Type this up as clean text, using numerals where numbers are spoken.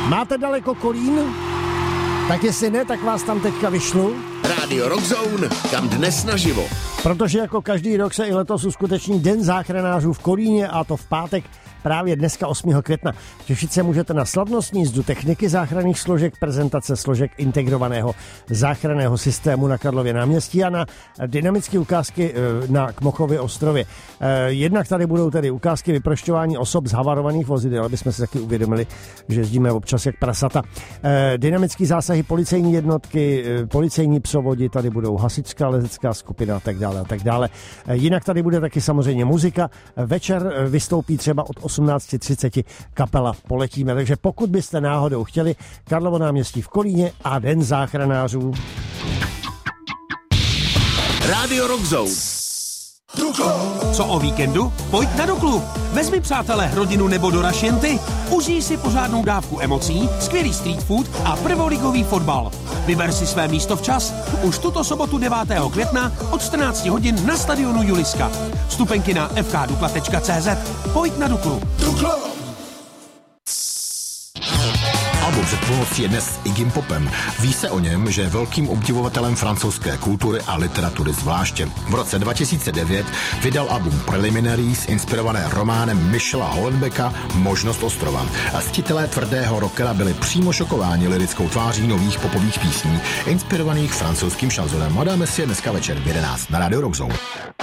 Máte daleko Kolín? Tak jestli ne, tak vás tam teďka vyšlu. Rádio Rockzone, kam dnes naživo. Protože jako každý rok se i letos uskuteční Den záchranářů v Kolíně, a to v pátek právě dneska 8. května. Těšit se můžete na slavnostní jízdu techniky záchranných složek, prezentace složek integrovaného záchranného systému na Karlově náměstí a na dynamické ukázky na Kmochově ostrově. Jednak tady budou tedy ukázky vyprošťování osob z havarovaných vozidel, aby jsme si taky uvědomili, že jezdíme občas jak prasata. Dynamický zásahy policejní jednotky, policejní psovodi, tady budou hasičská lezecká skupina a tak dále a tak dále. Jinak tady bude taky samozřejmě muzika. Večer vystoupí třeba od 18:30 kapela Poletíme. Takže pokud byste náhodou chtěli, Karlovo náměstí v Kolíně a Den záchranářů. Rádio Rockzone. Co o víkendu? Pojď na Duklu. Vezmi, přátelé, rodinu nebo do Rašenty. Užij si pořádnou dávku emocí, skvělý street food a prvoligový fotbal. Vyber si své místo včas. Už tuto sobotu 9. května od 14 hodin na stadionu Juliska. Vstupenky na fkdukla.cz. Pojď na Duklu. Album před půlnocí je dnes Iggy Popem. Ví se o něm, že je velkým obdivovatelem francouzské kultury a literatury zvláště. V roce 2009 vydal album Preliminaries, inspirované románem Michela Houellebecqa Možnost ostrova. A ctitelé tvrdého rockera byli přímo šokováni lirickou tváří nových popových písní, inspirovaných francouzským šanzonem. Dáme si je dneska večer v 11 na Radio Rockzone.